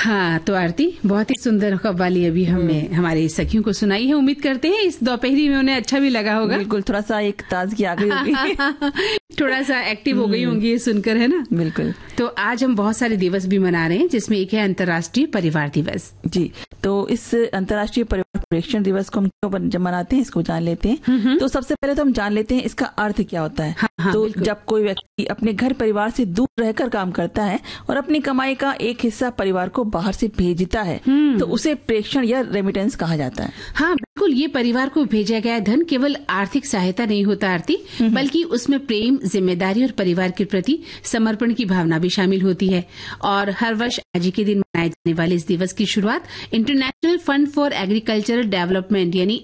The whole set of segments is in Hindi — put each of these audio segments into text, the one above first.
हाँ, तो आरती बहुत ही सुंदर कव्वाली अभी हमने हमारे सखियों को सुनाई है। उम्मीद करते हैं इस दोपहरी में उन्हें अच्छा भी लगा होगा। बिल्कुल, थोड़ा सा एक ताजगी आ गई होगी। थोड़ा सा एक्टिव हो गई होंगी ये सुनकर, है ना? बिल्कुल। तो आज हम बहुत सारे दिवस भी मना रहे हैं, जिसमें एक है अंतर्राष्ट्रीय परिवार दिवस। जी, तो इस अंतर्राष्ट्रीय परिवार प्रेक्षण दिवस को हम क्यों मनाते हैं, इसको जान लेते हैं। तो सबसे पहले तो हम जान लेते हैं इसका अर्थ क्या होता है। हाँ, तो जब कोई व्यक्ति अपने घर परिवार से दूर रहकर काम करता है और अपनी कमाई का एक हिस्सा परिवार को बाहर से भेजता है, तो उसे प्रेषण या रेमिटेंस कहा जाता है। हाँ बिल्कुल, ये परिवार को भेजा गया धन केवल आर्थिक सहायता नहीं होता आरती, बल्कि उसमें प्रेम, जिम्मेदारी और परिवार के प्रति समर्पण की भावना भी शामिल होती है। और हर वर्ष आज ही के दिन मनाए जाने वाले इस दिवस की शुरुआत international fund for agricultural development यानी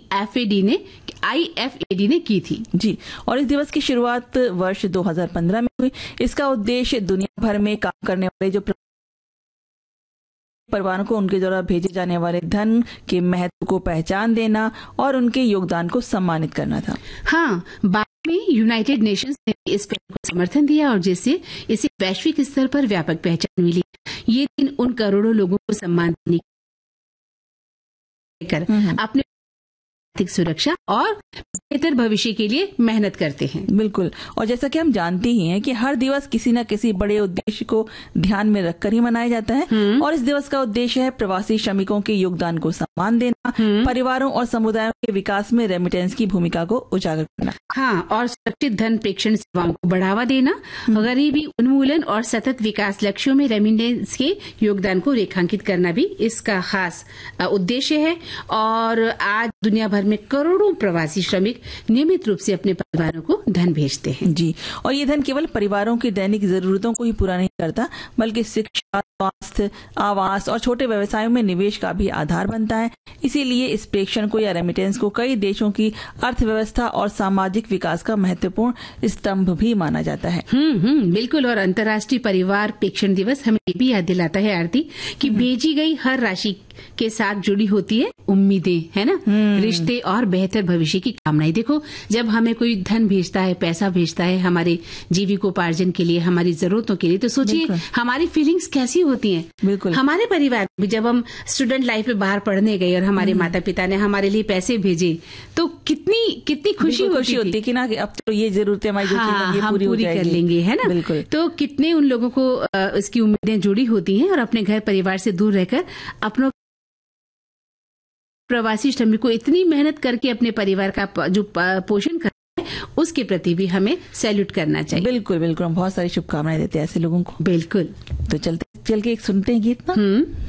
IFAD ने की थी। जी, और इस दिवस की शुरुआत वर्ष 2015 में हुई। इसका उद्देश्य दुनिया भर में काम करने वाले जो परिवारों को उनके द्वारा भेजे जाने वाले धन के महत्व को पहचान देना और उनके योगदान को सम्मानित करना था। हाँ, बाद में यूनाइटेड नेशंस ने इस पहल को समर्थन दिया और जिससे इसे वैश्विक स्तर पर व्यापक पहचान मिली। ये दिन उन करोड़ों लोगों को सम्मान देने कर अपने आर्थिक सुरक्षा और बेहतर भविष्य के लिए मेहनत करते हैं। बिल्कुल, और जैसा कि हम जानते ही हैं कि हर दिवस किसी न किसी बड़े उद्देश्य को ध्यान में रखकर ही मनाया जाता है। और इस दिवस का उद्देश्य है प्रवासी श्रमिकों के योगदान को सम्मान देना, परिवारों और समुदायों के विकास में रेमिटेंस की भूमिका को उजागर करना। हाँ, और सुरक्षित धन प्रेषण सेवाओं को बढ़ावा देना, गरीबी उन्मूलन और सतत विकास लक्ष्यों में रेमिटेंस के योगदान को रेखांकित करना भी इसका खास उद्देश्य है। और आज दुनिया भर में करोड़ों प्रवासी श्रमिक नियमित रूप से अपने परिवारों को धन भेजते हैं। जी, और ये धन केवल परिवारों की दैनिक जरूरतों को ही पूरा नहीं करता, बल्कि शिक्षा, स्वास्थ्य, आवास और छोटे व्यवसायों में निवेश का भी आधार बनता है। इसीलिए इस प्रेषण को या रेमिटेंस को कई देशों की अर्थव्यवस्था और सामाजिक विकास का महत्वपूर्ण स्तंभ भी माना जाता है। बिल्कुल, और अंतर्राष्ट्रीय परिवार प्रेषण दिवस हमें ये भी याद दिलाता है आरती कि भेजी गई हर राशि के साथ जुड़ी होती है उम्मीदें, है ना, रिश्ते और बेहतर भविष्य की कामनाएं। देखो, जब हमें कोई धन भेजता है, पैसा भेजता है हमारे जीविकोपार्जन के लिए, हमारी जरूरतों के लिए, तो सोचिए हमारी फीलिंग्स कैसी होती हैं। बिल्कुल, हमारे परिवार में जब हम स्टूडेंट लाइफ में बाहर पढ़ने गए और हमारे माता पिता ने हमारे लिए पैसे भेजे, तो कितनी खुशी होती कि ना कि अब तो ये जरूरतें हमारी हम पूरी कर लेंगे, है ना। बिल्कुल, तो कितने उन लोगों को इसकी उम्मीदें जुड़ी होती हैं और अपने घर परिवार से दूर रहकर अपनों प्रवासी श्रमिक को इतनी मेहनत करके अपने परिवार का जो पोषण करता है, उसके प्रति भी हमें सैल्यूट करना चाहिए। बिल्कुल बिल्कुल, हम बहुत सारी शुभकामनाएं देते हैं ऐसे लोगों को। बिल्कुल, तो चल के एक सुनते हैं गीत ना।